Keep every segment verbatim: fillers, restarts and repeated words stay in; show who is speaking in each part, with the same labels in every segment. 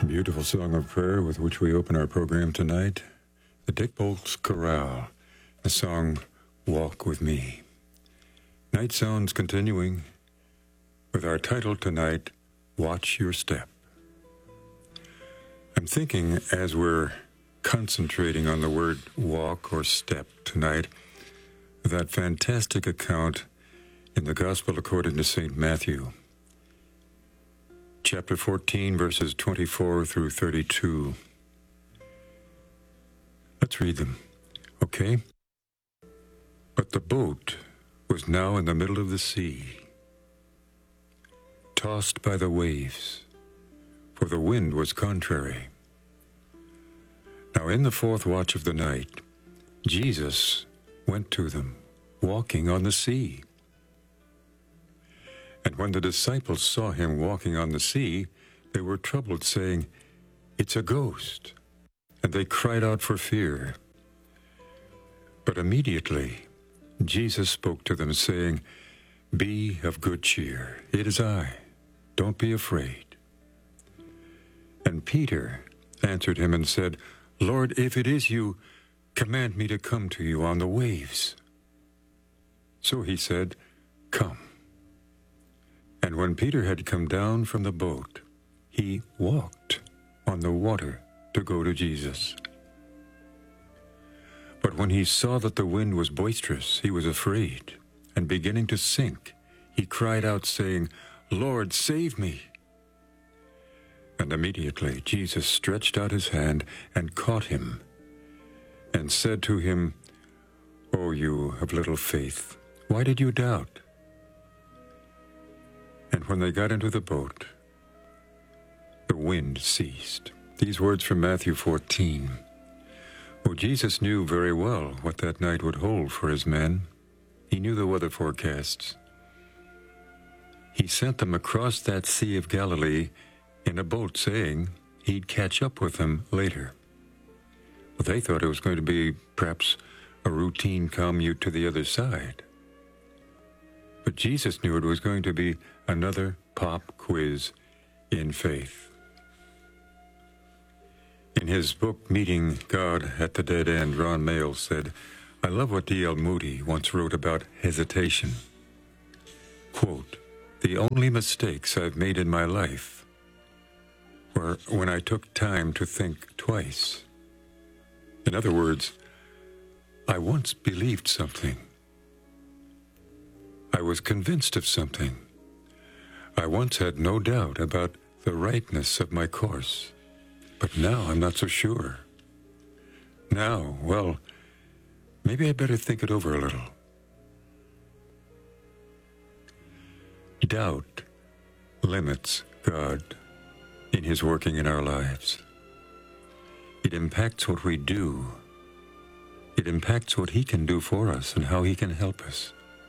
Speaker 1: Beautiful song of prayer with which we open our program tonight. The Dick Bolts Chorale, the song Walk With Me. Night Sounds continuing with our title tonight, Watch Your Step. I'm thinking as we're concentrating on the word walk or step tonight, that fantastic account in the Gospel according to Saint Matthew, chapter fourteen, verses twenty-four through thirty-two. Let's read them, okay? But the boat was now in the middle of the sea, tossed by the waves, for the wind was contrary. Now in the fourth watch of the night, Jesus went to them, walking on the sea. And when the disciples saw him walking on the sea, they were troubled, saying, "It's a ghost." And they cried out for fear. But immediately Jesus spoke to them, saying, "Be of good cheer. It is I. Don't be afraid." And Peter answered him and said, "Lord, if it is you, command me to come to you on the waves." So he said, "Come." And when Peter had come down from the boat, he walked on the water to go to Jesus. But when he saw that the wind was boisterous, he was afraid, and beginning to sink, he cried out, saying, "Lord, save me." And immediately Jesus stretched out his hand and caught him, and said to him, "O you of little faith, why did you doubt?" And when they got into the boat, the wind ceased. These words from Matthew fourteen. Oh, Jesus knew very well what that night would hold for his men. He knew the weather forecasts. He sent them across that Sea of Galilee in a boat, saying he'd catch up with them later. But they thought it was going to be perhaps a routine commute to the other side. But Jesus knew it was going to be another pop quiz in faith. In his book, Meeting God at the Dead End, Ron Mayle said, "I love what D L Moody once wrote about hesitation. Quote, the only mistakes I've made in my life were when I took time to think twice. In other words, I once believed something. I was convinced of something. I once had no doubt about the rightness of my course, but now I'm not so sure. Now, well, maybe I better think it over a little." Doubt limits God in his working in our lives. It impacts what we do. It impacts what he can do for us and how he can help us.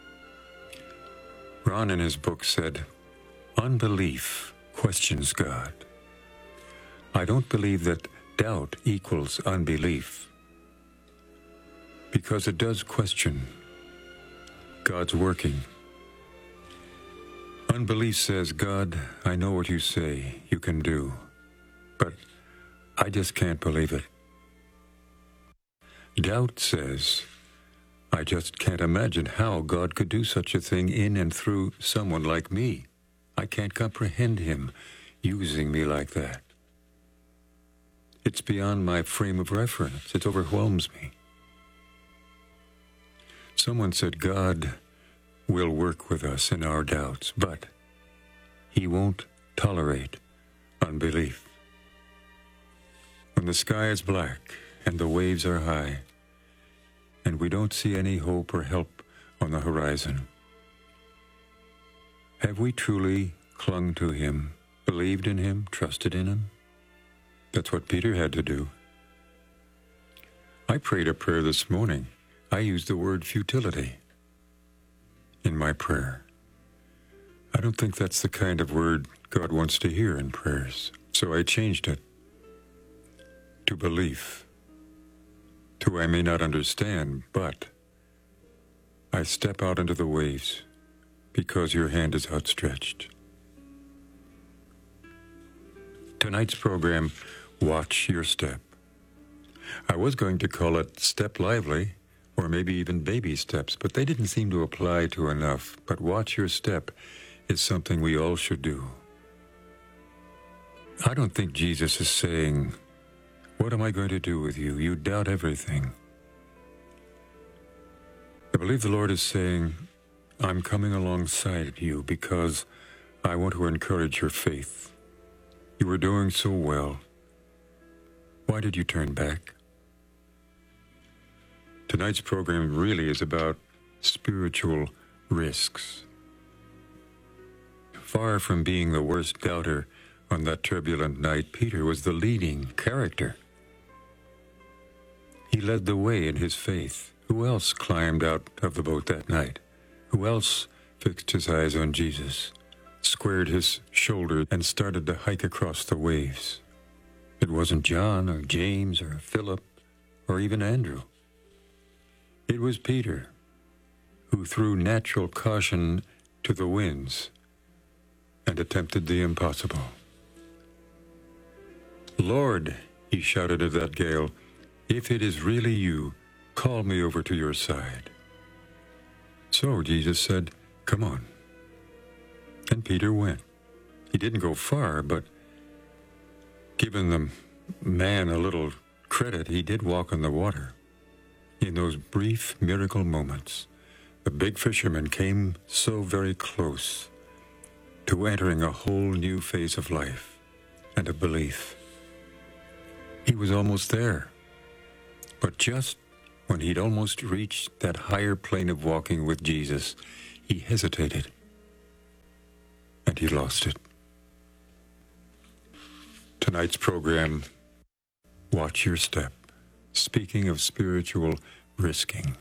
Speaker 1: Ron in his book said, "Unbelief questions God. I don't believe that doubt equals unbelief, because it does question God's working. Unbelief says, God, I know what you say you can do, but I just can't believe it. Doubt says, I just can't imagine how God could do such a thing in and through someone like me. I can't comprehend him using me like that. It's beyond my frame of reference. It overwhelms me." Someone said God will work with us in our doubts, but he won't tolerate unbelief. When the sky is black and the waves are high, and we don't see any hope or help on the horizon, have we truly clung to him, believed in him, trusted in him? That's what Peter had to do. I prayed a prayer this morning. I used the word futility in my prayer. I don't think that's the kind of word God wants to hear in prayers, so I changed it to belief. To I may not understand, but I step out into the waves because your hand is outstretched. Tonight tonight's program, Watch Your Step. I was going to call it Step Lively, or maybe even Baby Steps, but they didn't seem to apply to enough. But Watch Your Step is something we all should do. I don't think Jesus is saying, "What am I going to do with you? You doubt everything." I believe the Lord is saying, "I'm coming alongside you because I want to encourage your faith. You were doing so well. Why did you turn back?" Tonight's program really is about spiritual risks. Far from being the worst doubter on that turbulent night, Peter was the leading character. He led the way in his faith. Who else climbed out of the boat that night? Who else fixed his eyes on Jesus, squared his shoulder, and started to hike across the waves? It wasn't John or James or Philip or even Andrew. It was Peter, who threw natural caution to the winds and attempted the impossible. "Lord," he shouted at that gale, "if it is really you, call me over to your side." So Jesus said, "Come on." And Peter went. He didn't go far, but given the man a little credit, he did walk on the water. In those brief miracle moments, the big fisherman came so very close to entering a whole new phase of life and of belief. He was almost there, but just when he'd almost reached that higher plane of walking with Jesus, he hesitated, and he lost it. Tonight's program, Watch Your Step, speaking of spiritual risking.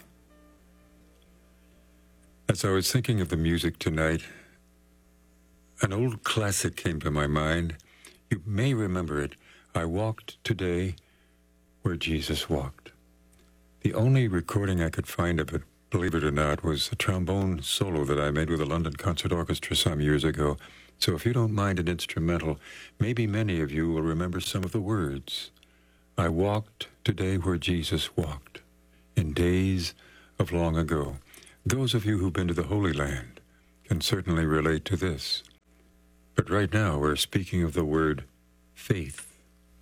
Speaker 1: As I was thinking of the music tonight, an old classic came to my mind. You may remember it. "I walked today where Jesus walked." The only recording I could find of it, believe it or not, was a trombone solo that I made with the London Concert Orchestra some years ago. So if you don't mind an instrumental, maybe many of you will remember some of the words. "I walked today where Jesus walked, in days of long ago." Those of you who've been to the Holy Land can certainly relate to this. But right now we're speaking of the word faith.